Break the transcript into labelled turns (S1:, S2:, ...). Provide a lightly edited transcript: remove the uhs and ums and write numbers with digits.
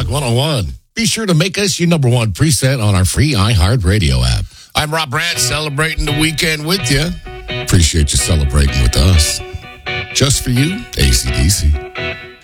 S1: Rock 101. Be sure to make us your number one preset on our free iHeartRadio app. I'm Rob Brandt, celebrating the weekend with you. Appreciate you celebrating with us. Just for you, AC/DC.